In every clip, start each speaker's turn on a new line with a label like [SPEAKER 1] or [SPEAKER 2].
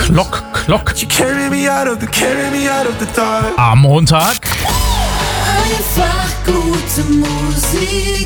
[SPEAKER 1] Klock. Am Montag.
[SPEAKER 2] Einfach gute Musik.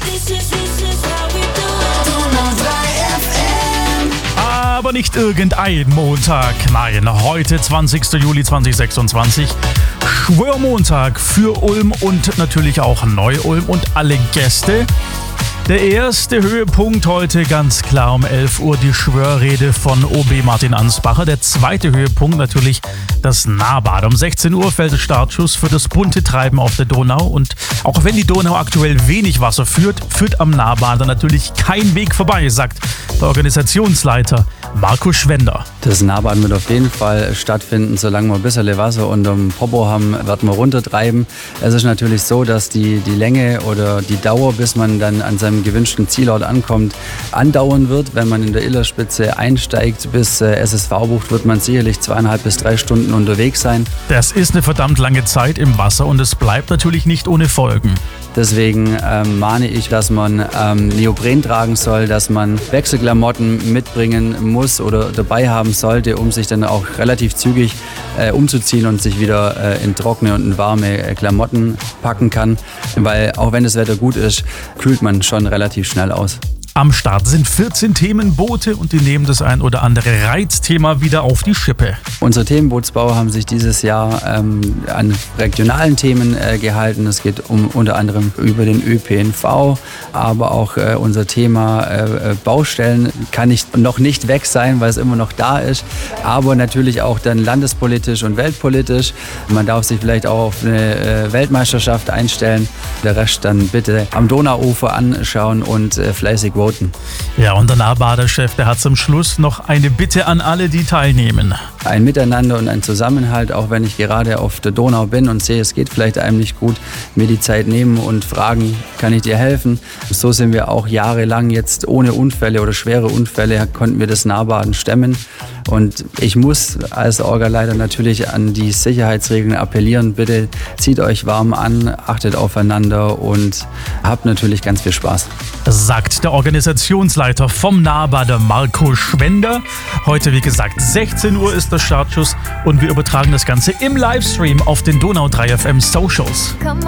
[SPEAKER 2] Donau 3 FM.
[SPEAKER 1] Aber nicht irgendein Montag. Nein, heute 20. Juli 2026. Schwörmontag für Ulm und natürlich auch Neu-Ulm und alle Gäste. Der erste Höhepunkt heute ganz klar um 11 Uhr die Schwörrede von OB Martin Ansbacher. Der zweite Höhepunkt natürlich das Nahbad. Um 16 Uhr fällt der Startschuss für das bunte Treiben auf der Donau. Und auch wenn die Donau aktuell wenig Wasser führt am Nahbad natürlich kein Weg vorbei, sagt der Organisationsleiter Markus Schwender.
[SPEAKER 3] Das Nahbad wird auf jeden Fall stattfinden, solange wir ein bisschen Wasser unterm Popo haben, werden wir runtertreiben. Es ist natürlich so, dass die Länge oder die Dauer, bis man dann an seinem gewünschten Zielort ankommt, andauern wird. Wenn man in der Illerspitze einsteigt bis SSV-Bucht, wird man sicherlich 2,5 bis 3 Stunden unterwegs sein.
[SPEAKER 1] Das ist eine verdammt lange Zeit im Wasser und es bleibt natürlich nicht ohne Folgen.
[SPEAKER 3] Deswegen mahne ich, dass man Neopren tragen soll, dass man Wechselklamotten mitbringen muss oder dabei haben sollte, um sich dann auch relativ zügig umzuziehen und sich wieder in trockene und in warme Klamotten packen kann. Weil auch wenn das Wetter gut ist, kühlt man schon relativ schnell aus.
[SPEAKER 1] Am Start sind 14 Themenboote und die nehmen das ein oder andere Reizthema wieder auf die Schippe.
[SPEAKER 3] Unsere Themenbootsbauer haben sich dieses Jahr an regionalen Themen gehalten. Es geht unter anderem über den ÖPNV, aber auch unser Thema Baustellen kann noch nicht weg sein, weil es immer noch da ist. Aber natürlich auch dann landespolitisch und weltpolitisch. Man darf sich vielleicht auch auf eine Weltmeisterschaft einstellen. Der Rest dann bitte am Donauufer anschauen und fleißig voten.
[SPEAKER 1] Ja, und der Nahbader-Chef, der hat zum Schluss noch eine Bitte an alle, die teilnehmen.
[SPEAKER 3] Ein Miteinander und ein Zusammenhalt, auch wenn ich gerade auf der Donau bin und sehe, es geht vielleicht einem nicht gut, mir die Zeit nehmen und fragen, kann ich dir helfen? So sind wir auch jahrelang jetzt ohne Unfälle oder schwere Unfälle, konnten wir das Nahbaden stemmen. Und ich muss als Orgaleiter natürlich an die Sicherheitsregeln appellieren. Bitte zieht euch warm an, achtet aufeinander und habt natürlich ganz viel Spaß.
[SPEAKER 1] Sagt der Organisationsleiter vom Nahbader Markus Schwender. Heute, wie gesagt, 16 Uhr ist der Startschuss und wir übertragen das Ganze im Livestream auf den Donau 3 FM Socials.